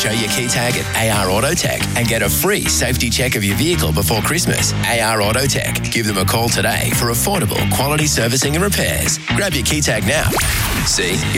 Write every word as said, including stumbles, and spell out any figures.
Show your key tag at A R Autotech and get a free safety check of your vehicle before Christmas. A R Autotech. Give them a call today for affordable quality servicing and repairs. Grab your key tag now. See?